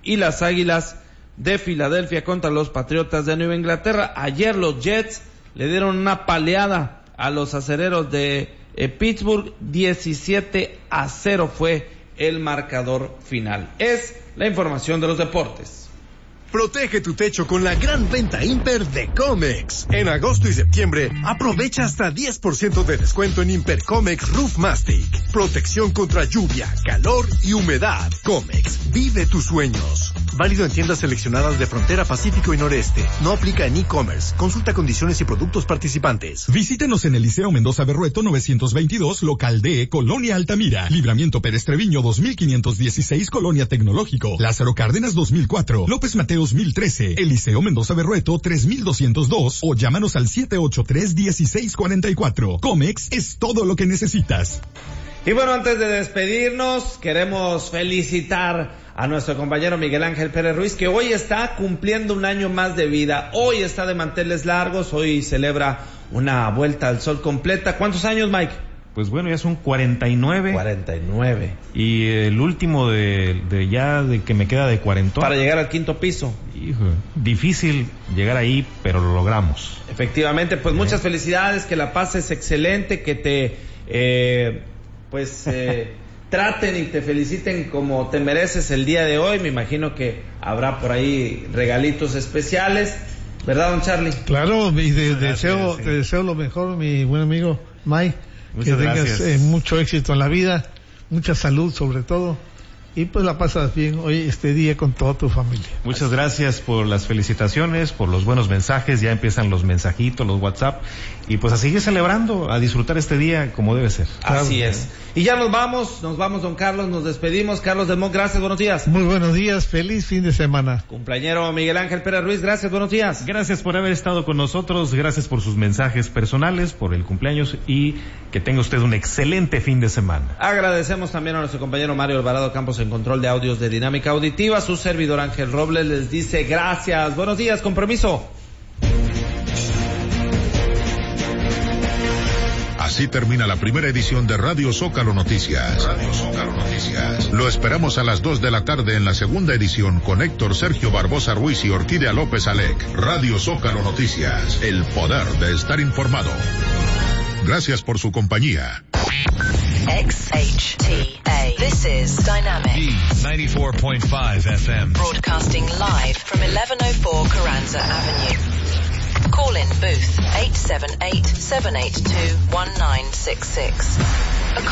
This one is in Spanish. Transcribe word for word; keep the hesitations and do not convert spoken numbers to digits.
y las Águilas de Filadelfia contra los Patriotas de Nueva Inglaterra. Ayer los Jets le dieron una paleada a los Acereros de eh, Pittsburgh. diecisiete a cero fue el marcador final. Es la información de los deportes. Protege tu techo con la gran venta Imper de Comex. En agosto y septiembre, aprovecha hasta diez por ciento de descuento en Imper Comex Roof Mastic. Protección contra lluvia, calor y humedad. Comex, vive tus sueños. Válido en tiendas seleccionadas de Frontera Pacífico y Noreste. No aplica en e-commerce. Consulta condiciones y productos participantes. Visítenos en el Liceo Mendoza Berrueto novecientos veintidós, local D, Colonia Altamira. Libramiento Pérez Treviño dos mil quinientos dieciséis, Colonia Tecnológico. Lázaro Cárdenas dos mil cuatro. López Mateo dos mil trece, Eliseo Mendoza Berrueto tres mil doscientos dos o llámanos al siete ocho tres, uno seis cuatro cuatro. Comex es todo lo que necesitas. Y bueno, antes de despedirnos, queremos felicitar a nuestro compañero Miguel Ángel Pérez Ruiz, que hoy está cumpliendo un año más de vida. Hoy está de manteles largos, hoy celebra una vuelta al sol completa. ¿Cuántos años, Mike? Pues bueno, ya son cuarenta y nueve. cuarenta y nueve. Y el último de, de ya de que me queda de cuarentón. Para llegar al quinto piso. Hijo, difícil llegar ahí, pero lo logramos. Efectivamente, pues ¿Eh? muchas felicidades, que la pases excelente, que te, eh, pues, eh, traten y te feliciten como te mereces el día de hoy. Me imagino que habrá por ahí regalitos especiales, ¿verdad, don Charlie? Claro, y de, deseo, sí. te deseo lo mejor, mi buen amigo Mike. Muchas que tengas eh, mucho éxito en la vida, mucha salud sobre todo, y pues la pasas bien hoy este día con toda tu familia. Muchas gracias por las felicitaciones, por los buenos mensajes. Ya empiezan los mensajitos, los WhatsApp, y pues a seguir celebrando, a disfrutar este día como debe ser. Así claro. es. Y ya nos vamos, nos vamos, don Carlos, nos despedimos. Carlos Del Montt, gracias, buenos días. Muy buenos días, feliz fin de semana. Cumpleañero Miguel Ángel Pérez Ruiz, gracias, buenos días. Gracias por haber estado con nosotros, gracias por sus mensajes personales, por el cumpleaños, y que tenga usted un excelente fin de semana. Agradecemos también a nuestro compañero Mario Alvarado Campos en control de audios de Dinámica Auditiva. Su servidor Ángel Robles les dice gracias, buenos días, con permiso. Así termina la primera edición de Radio Zócalo Noticias. Radio Zócalo Noticias. Lo esperamos a las dos de la tarde en la segunda edición con Héctor Sergio Barbosa Ruiz y Orquídea López Alec. Radio Zócalo Noticias. El poder de estar informado. Gracias por su compañía. X H T A. This is Dynamic. B ninety-four point five F M. Broadcasting live from eleven oh four Carranza Avenue. Call in booth eight seven eight, seven eight two, one nine six six.